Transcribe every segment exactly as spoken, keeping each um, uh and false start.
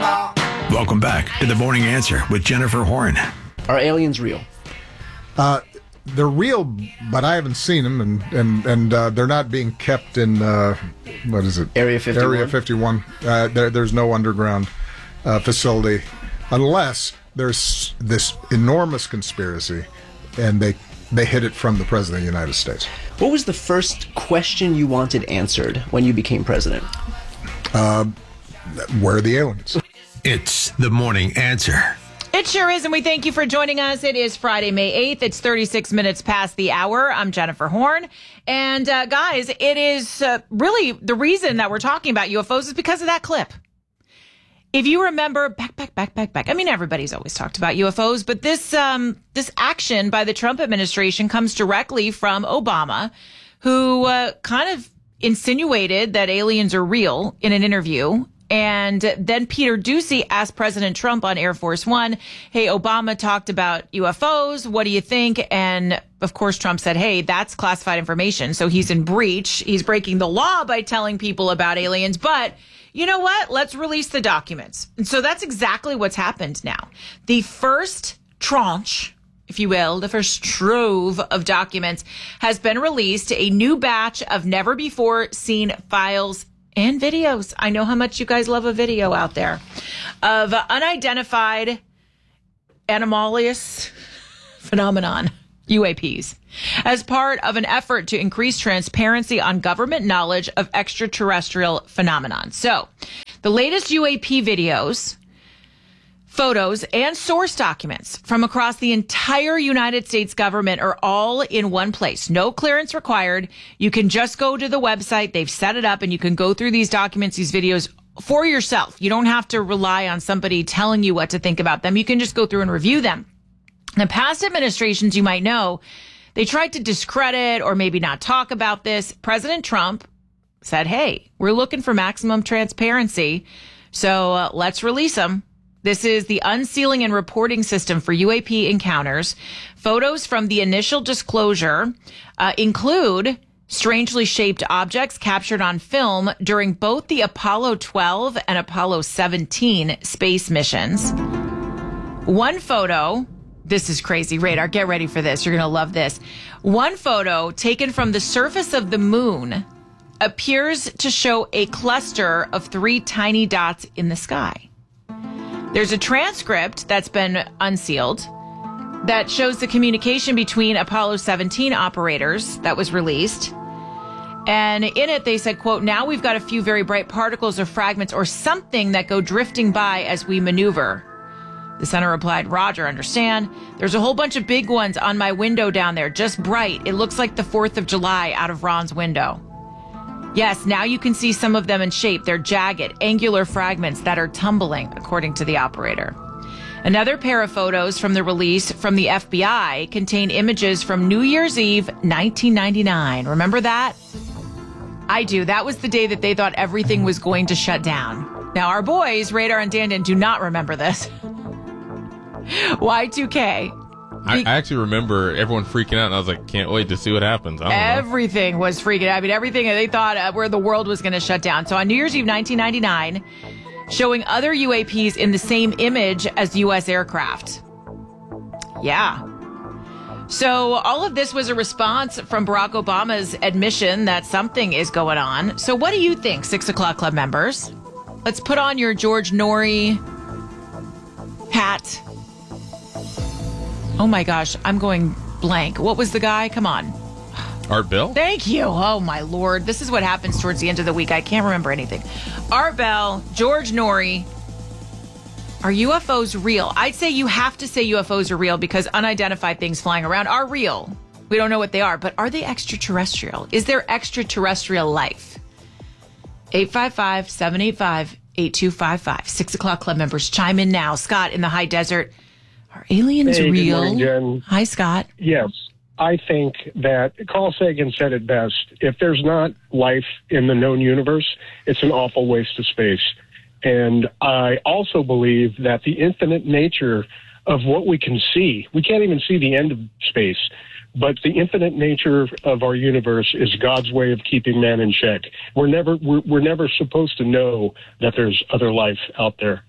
Welcome back to The Morning Answer with Jennifer Horn. Are aliens real? Uh, they're real, but I haven't seen them, and and and uh, they're not being kept in uh, what is it? Area fifty-one. Area fifty-one. Uh, there, there's no underground uh, facility, unless there's this enormous conspiracy, and they they hid it from the president of the United States. What was the first question you wanted answered when you became president? Uh, where are the aliens? It's The Morning Answer. It sure is, and we thank you for joining us. It is Friday, May eighth. It's thirty-six minutes past the hour. I'm Jennifer Horn. And, uh, guys, it is uh, really the reason that we're talking about U F Os is because of that clip. If you remember, back, back, back, back, back. I mean, everybody's always talked about U F Os, but this um, this action by the Trump administration comes directly from Obama, who uh, kind of insinuated that aliens are real in an interview. And then Peter Doocy asked President Trump on Air Force One, hey, Obama talked about U F Os. What do you think? And of course, Trump said, hey, that's classified information. So he's in breach. He's breaking the law by telling people about aliens. But you know what? Let's release the documents. And so that's exactly what's happened now. The first tranche, if you will, the first trove of documents has been released. A new batch of never before seen files and videos. I know how much you guys love a video out there of unidentified anomalous phenomenon, U A Ps, as part of an effort to increase transparency on government knowledge of extraterrestrial phenomenon. So the latest U A P videos, photos, and source documents from across the entire United States government are all in one place. No clearance required. You can just go to the website. They've set it up, and you can go through these documents, these videos for yourself. You don't have to rely on somebody telling you what to think about them. You can just go through and review them. Now, past administrations, you might know, they tried to discredit or maybe not talk about this. President Trump said, hey, we're looking for maximum transparency, so uh, let's release them. This is the unsealing and reporting system for U A P encounters. Photos from the initial disclosure uh, include strangely shaped objects captured on film during both the Apollo twelve and Apollo seventeen space missions. One photo, this is crazy. Radar, get ready for this. You're going to love this. One photo taken from the surface of the moon appears to show a cluster of three tiny dots in the sky. There's a transcript that's been unsealed that shows the communication between Apollo seventeen operators that was released. And in it, they said, quote, now we've got a few very bright particles or fragments or something that go drifting by as we maneuver. The center replied, Roger, understand. There's a whole bunch of big ones on my window down there, just bright. It looks like the fourth of July out of Ron's window. Yes, now you can see some of them in shape. They're jagged, angular fragments that are tumbling, according to the operator. Another pair of photos from the release from the F B I contain images from New Year's Eve, nineteen ninety-nine. Remember that? I do. That was the day that they thought everything was going to shut down. Now, our boys, Radar and Dandan, do not remember this. Y two K. I, I actually remember everyone freaking out, and I was like, can't wait to see what happens. I don't everything know. was freaking out. I mean, everything they thought uh, where the world was going to shut down. So on New Year's Eve, nineteen ninety-nine, showing other U A Ps in the same image as U S aircraft. Yeah. So all of this was a response from Barack Obama's admission that something is going on. So what do you think, Six O'Clock Club members? Let's put on your George Norrie hat. Oh my gosh, I'm going blank. What was the guy? Come on. Art Bell? Thank you. Oh my Lord. This is what happens towards the end of the week. I can't remember anything. Art Bell, George Norrie. Are U F Os real? I'd say you have to say U F Os are real because unidentified things flying around are real. We don't know what they are, but are they extraterrestrial? Is there extraterrestrial life? eight five five, seven eight five, eight two five five. Six O'Clock Club members, chime in now. Scott in the high desert. Are aliens hey, real? Good morning, Jen. Hi, Scott. Yes. I think that Carl Sagan said it best. If there's not life in the known universe, it's an awful waste of space. And I also believe that the infinite nature of what we can see, we can't even see the end of space, but the infinite nature of our universe is God's way of keeping man in check. We're never, we're, we're never supposed to know that there's other life out there.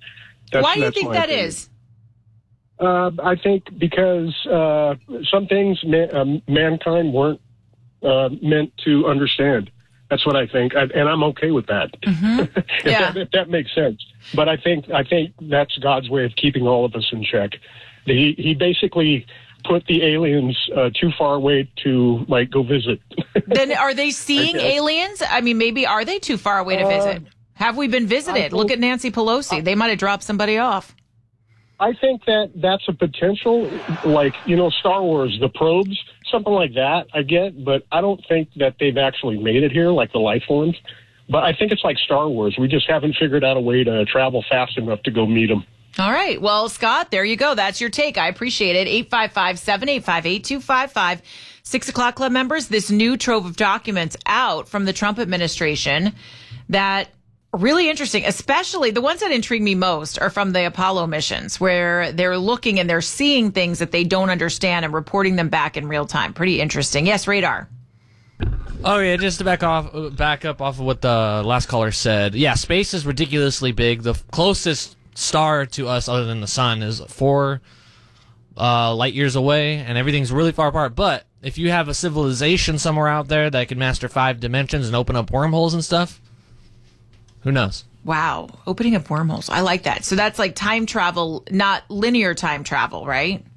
That's, Why do you that's think my that opinion. is? Uh, I think because uh, some things ma- uh, mankind weren't uh, meant to understand. That's what I think, I, and I'm okay with that. Mm-hmm. if, Yeah. that if that makes sense. But I think I think that's God's way of keeping all of us in check. He he basically put the aliens uh, too far away to like go visit. Then are they seeing Okay. aliens? I mean, maybe are they too far away to visit? Have we been visited? Uh, I Look think- at Nancy Pelosi. They might have dropped somebody off. I think that that's a potential, like, you know, Star Wars, the probes, something like that, I get, but I don't think that they've actually made it here, like the life forms. But I think it's like Star Wars. We just haven't figured out a way to travel fast enough to go meet them. All right. Well, Scott, there you go. That's your take. I appreciate it. eight five five, seven eight five, eight two five five. Six o'clock club members, this new trove of documents out from the Trump administration that really interesting, especially the ones that intrigue me most are from the Apollo missions, where they're looking and they're seeing things that they don't understand and reporting them back in real time. Pretty interesting. Yes, Radar. Oh yeah, just to back off, back up off of what the last caller said. Yeah, space is ridiculously big. The closest star to us, other than the sun, is four uh, light years away, and everything's really far apart. But if you have a civilization somewhere out there that can master five dimensions and open up wormholes and stuff, who knows? Wow. Opening up wormholes. I like that. So that's like time travel, not linear time travel, right?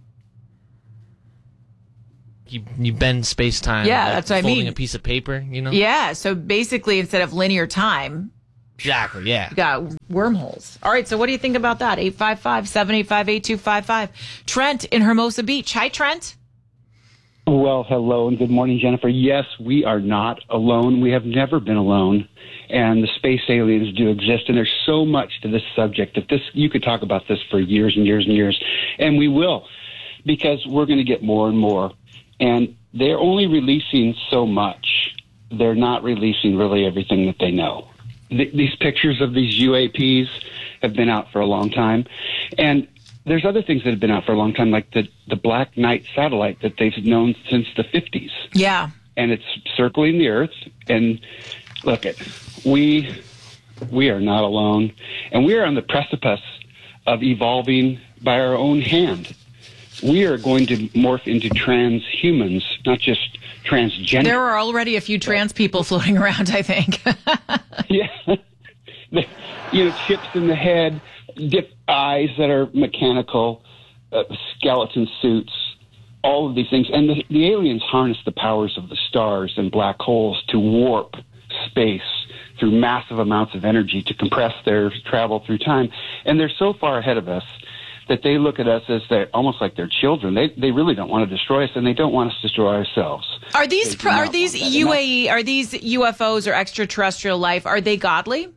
You you bend space time. Yeah, like that's what I folding mean. a piece of paper. You know. Yeah. So basically, instead of linear time, Exactly. Yeah. you got wormholes. All right. So what do you think about that? eight five five, seven eight five, eight two five five. Trent in Hermosa Beach. Hi, Trent. Well, hello and good morning, Jennifer. Yes, we are not alone. We have never been alone. And the space aliens do exist. And there's so much to this subject that this, you could talk about this for years and years and years. And we will, because we're going to get more and more. And they're only releasing so much. They're not releasing really everything that they know. Th- these pictures of these U A Ps have been out for a long time. And there's other things that have been out for a long time, like the, the Black Knight satellite that they've known since the fifties. Yeah. And it's circling the Earth. And look, it, we we are not alone. And we are on the precipice of evolving by our own hand. We are going to morph into transhumans, not just transgender. There are already a few trans people floating around, I think. Yeah. The, you know, chips in the head, dip eyes that are mechanical, uh, skeleton suits, all of these things. And the, the aliens harness the powers of the stars and black holes to warp space through massive amounts of energy to compress their travel through time. And they're so far ahead of us that they look at us as they're almost like they're children. They they really don't want to destroy us, and they don't want us to destroy ourselves. Are these They do pro- are not these want that. And U A E, are these U F Os or extraterrestrial life, are they godly?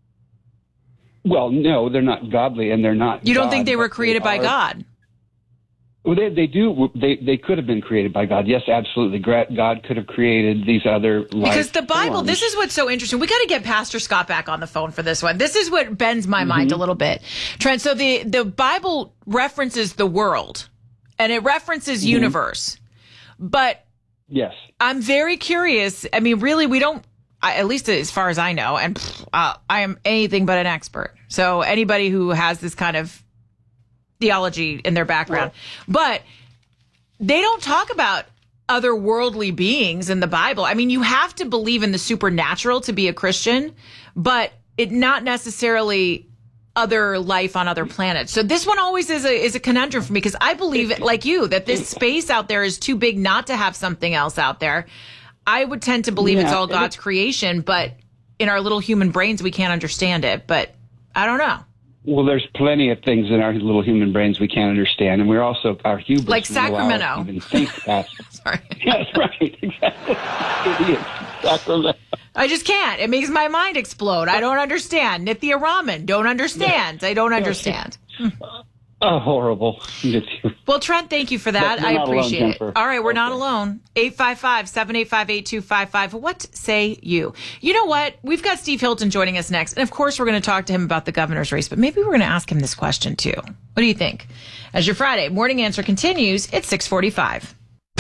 Well, no, they're not godly, and they're not. You don't God, think they were but created by are- God? Well, they they do. They they could have been created by God. Yes, absolutely. Gra- God could have created these other life Because the Bible, forms. this is what's so interesting. We got to get Pastor Scott back on the phone for this one. This is what bends my mind a little bit. Trent, so the, the Bible references the world and it references universe. But Yes. I'm very curious. I mean, really, we don't, I, at least as far as I know, and uh, I am anything but an expert. So anybody who has this kind of theology in their background, but they don't talk about otherworldly beings in the Bible. I mean, you have to believe in the supernatural to be a Christian, but it not necessarily other life on other planets. So this one always is a is a conundrum for me, because I believe, like you, that this space out there is too big not to have something else out there. I would tend to believe it's Yeah, all it- God's creation, but in our little human brains, we can't understand it. But I don't know. Well, there's plenty of things in our little human brains we can't understand, and we're also our hubris. Like won't allow us Sacramento. to even think past. Sorry. That's right. Exactly. Idiots. Sacramento. I just can't. It makes my mind explode. I don't understand. Nithya Raman, don't understand. I don't understand. Oh, horrible. Well, Trent, thank you for that. But you're I not alone, appreciate it. Jennifer. All right, we're not Okay. alone. eight five five, seven eight five, eight two five five. What say you? You know what? We've got Steve Hilton joining us next. And of course, we're going to talk to him about the governor's race, but maybe we're going to ask him this question too. What do you think? As your Friday morning answer continues, it's six forty-five.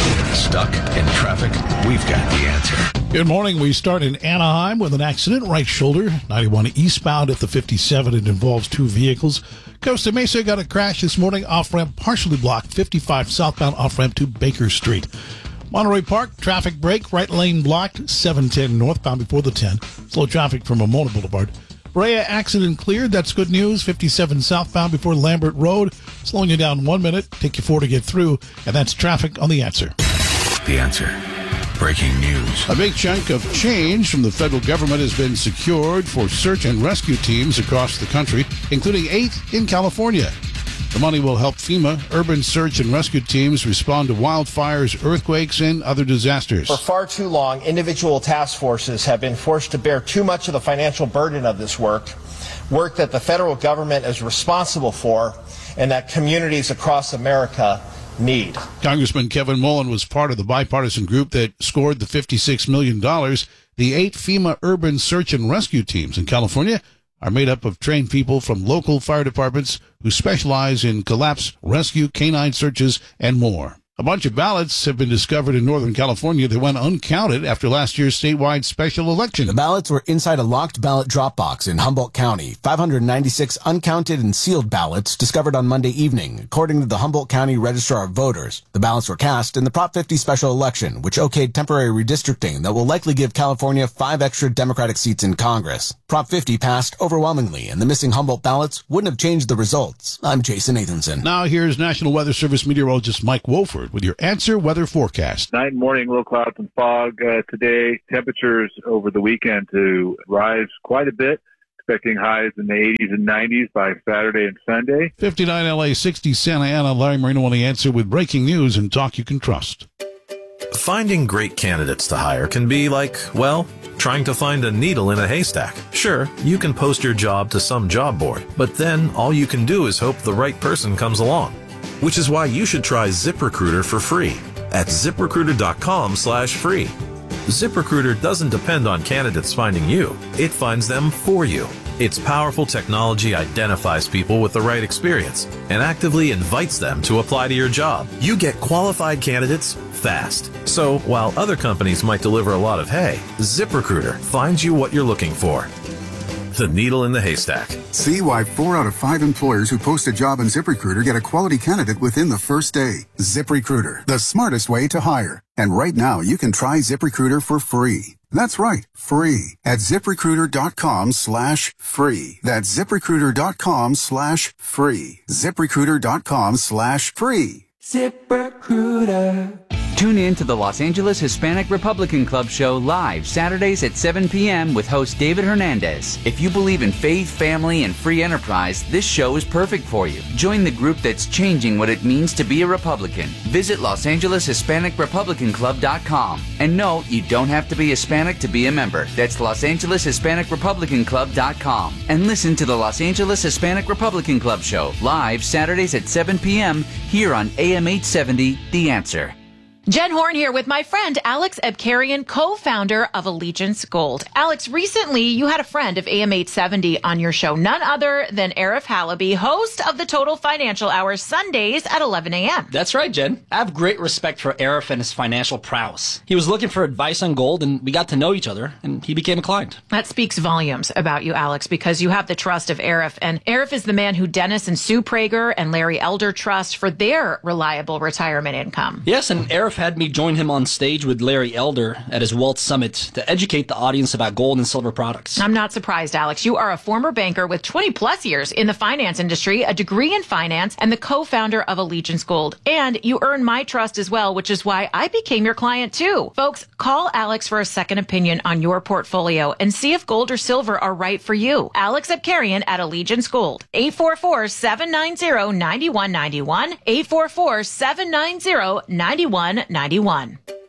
Stuck in traffic? We've got the answer. Good morning. We start in Anaheim with an accident, right shoulder, ninety-one eastbound at the fifty-seven. It involves two vehicles. Costa Mesa got a crash this morning, off-ramp partially blocked, fifty-five southbound off-ramp to Baker Street. Monterey Park, traffic break, right lane blocked, seven ten northbound before the ten. Slow traffic from Ramona Boulevard. Brea accident cleared. That's good news. fifty-seven southbound before Lambert Road. Slowing you down one minute. Take you four to get through. And that's traffic on The Answer. The Answer. Breaking news. A big chunk of change from the federal government has been secured for search and rescue teams across the country, including eight in California. The money will help FEMA urban search and rescue teams respond to wildfires, earthquakes, and other disasters. For far too long, individual task forces have been forced to bear too much of the financial burden of this work, work that the federal government is responsible for and that communities across America need. Congressman Kevin Mullen was part of the bipartisan group that scored the fifty-six million dollars. The eight FEMA urban search and rescue teams in California are made up of trained people from local fire departments who specialize in collapse, rescue, canine searches, and more. A bunch of ballots have been discovered in Northern California that went uncounted after last year's statewide special election. The ballots were inside a locked ballot drop box in Humboldt County. five hundred ninety-six uncounted and sealed ballots discovered on Monday evening, according to the Humboldt County Registrar of Voters. The ballots were cast in the Prop fifty special election, which okayed temporary redistricting that will likely give California five extra Democratic seats in Congress. Prop fifty passed overwhelmingly, and the missing Humboldt ballots wouldn't have changed the results. I'm Jason Nathanson. Now here's National Weather Service meteorologist Mike Wolford with your Answer Weather Forecast. Night and morning, low clouds and fog uh, today. Temperatures over the weekend to rise quite a bit. Expecting highs in the eighties and nineties by Saturday and Sunday. fifty-nine L A, sixty Santa Ana. Larry Marino on The Answer with breaking news and talk you can trust. Finding great candidates to hire can be like, well, trying to find a needle in a haystack. Sure, you can post your job to some job board, but then all you can do is hope the right person comes along. Which is why you should try ZipRecruiter for free at ZipRecruiter.com slash free. ZipRecruiter doesn't depend on candidates finding you. It finds them for you. Its powerful technology identifies people with the right experience and actively invites them to apply to your job. You get qualified candidates fast. So while other companies might deliver a lot of hay, ZipRecruiter finds you what you're looking for. The needle in the haystack. See why four out of five employers who post a job on ZipRecruiter get a quality candidate within the first day. ZipRecruiter, the smartest way to hire. And right now, you can try ZipRecruiter for free. That's right, free at ZipRecruiter.com slash free. That's ZipRecruiter.com slash free. ZipRecruiter.com slash free. ZipRecruiter. Tune in to the Los Angeles Hispanic Republican Club show live Saturdays at seven p.m. with host David Hernandez. If you believe in faith, family, and free enterprise, this show is perfect for you. Join the group that's changing what it means to be a Republican. Visit Los Angeles Hispanic Republican Club dot com. And no, you don't have to be Hispanic to be a member. That's Los Angeles Hispanic Republican Club dot com. And listen to the Los Angeles Hispanic Republican Club show live Saturdays at seven p.m. here on A M eight seventy, The Answer. Jen Horn here with my friend Alex Abkarian, co-founder of Allegiance Gold. Alex, recently you had a friend of A M eight seventy on your show, none other than Arif Halaby, host of the Total Financial Hour Sundays at eleven a.m. That's right, Jen. I have great respect for Arif and his financial prowess. He was looking for advice on gold, and we got to know each other, and he became a client. That speaks volumes about you, Alex, because you have the trust of Arif, and Arif is the man who Dennis and Sue Prager and Larry Elder trust for their reliable retirement income. Yes, and Arif had me join him on stage with Larry Elder at his Wealth Summit to educate the audience about gold and silver products. I'm not surprised, Alex. You are a former banker with twenty plus years in the finance industry, a degree in finance, and the co-founder of Allegiance Gold. And you earn my trust as well, which is why I became your client too. Folks, call Alex for a second opinion on your portfolio and see if gold or silver are right for you. Alex Abkarian at Allegiance Gold. eight four four, seven nine zero, nine one nine one. eight four four, seven nine zero, nine one nine one.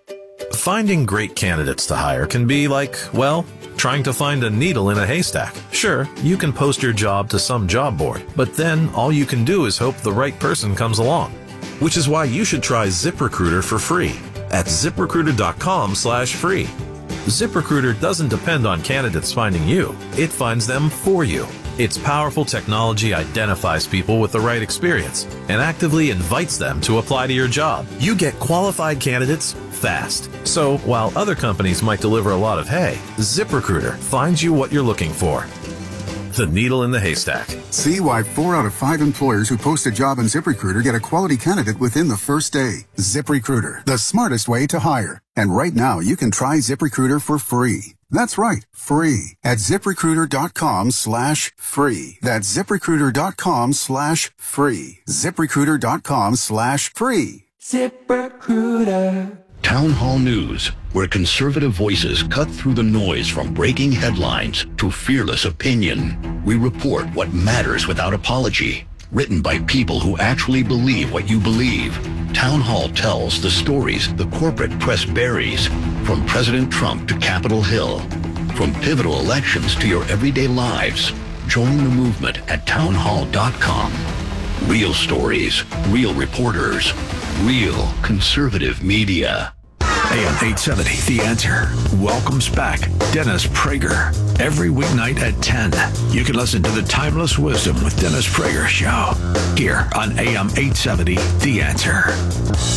Finding great candidates to hire can be like, well, trying to find a needle in a haystack. Sure, you can post your job to some job board, but then all you can do is hope the right person comes along. Which is why you should try ZipRecruiter for free at ZipRecruiter.com slash free. ZipRecruiter doesn't depend on candidates finding you. It finds them for you. Its powerful technology identifies people with the right experience and actively invites them to apply to your job. You get qualified candidates fast. So while other companies might deliver a lot of hay, ZipRecruiter finds you what you're looking for. The needle in the haystack. See why four out of five employers who post a job on ZipRecruiter get a quality candidate within the first day. ZipRecruiter, the smartest way to hire. And right now, you can try ZipRecruiter for free. That's right, free. At ZipRecruiter.com slash free. That's ZipRecruiter.com slash free. ZipRecruiter.com slash free. ZipRecruiter. Town Hall News, where conservative voices cut through the noise from breaking headlines to fearless opinion. We report what matters without apology. Written by people who actually believe what you believe. Town Hall tells the stories the corporate press buries, from President Trump to Capitol Hill. From pivotal elections to your everyday lives. Join the movement at town hall dot com. Real stories, real reporters, real conservative media. A M eight seventy, The Answer, welcomes back Dennis Prager. Every weeknight at ten, you can listen to the Timeless Wisdom with Dennis Prager show here on A M eight seventy, The Answer.